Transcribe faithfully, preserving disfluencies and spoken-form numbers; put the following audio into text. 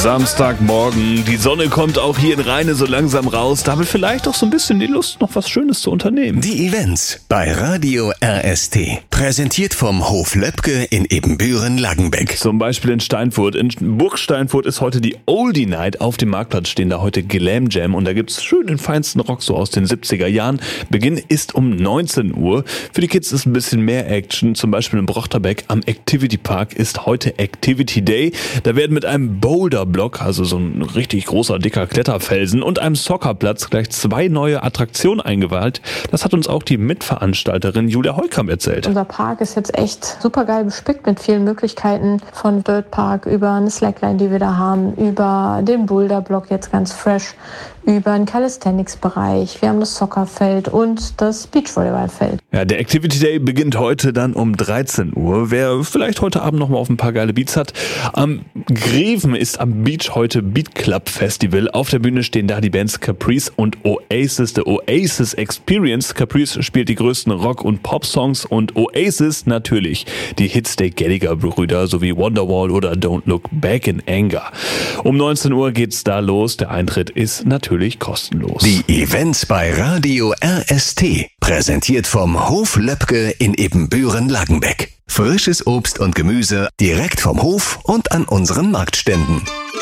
Samstagmorgen, die Sonne kommt auch hier in Rheine so langsam raus, damit vielleicht auch so ein bisschen die Lust, noch was Schönes zu unternehmen. Die Events bei Radio R S T. Präsentiert vom Hof Löbke in Ebenbüren-Langenbeck. Zum Beispiel in Steinfurt. In Burg Steinfurt ist heute die Oldie Night. Auf dem Marktplatz stehen da heute Glam Jam und da gibt's schön den feinsten Rock so aus den siebziger Jahren. Beginn ist um neunzehn Uhr. Für die Kids ist ein bisschen mehr Action. Zum Beispiel in Brochterbeck am Activity Park ist heute Activity Day. Da werden mit einem Boulderblock, also so ein richtig großer, dicker Kletterfelsen und einem Soccerplatz gleich zwei neue Attraktionen eingeweiht. Das hat uns auch die Mitveranstalterin Julia Heukamp erzählt. Unser Park ist jetzt echt super geil bespickt mit vielen Möglichkeiten, von Dirtpark über eine Slackline, die wir da haben, über den Boulderblock jetzt ganz fresh, über den Calisthenics-Bereich. Wir haben das Soccerfeld und das Beachvolleyballfeld. Ja, der Activity Day beginnt heute dann um dreizehn Uhr. Wer vielleicht heute Abend noch mal auf ein paar geile Beats hat. Am Greven ist am Beach heute Beat Club Festival. Auf der Bühne stehen da die Bands Caprice und Oasis, der Oasis Experience. Caprice spielt die größten Rock- und Pop-Songs und Oasis natürlich die Hits der Gallagher-Brüder sowie Wonderwall oder Don't Look Back in Anger. Um neunzehn Uhr geht's da los. Der Eintritt ist natürlich kostenlos. Die Events bei Radio R S T. Präsentiert vom Hof Löbke in Ebenbüren-Langenbeck. Frisches Obst und Gemüse direkt vom Hof und an unseren Marktständen.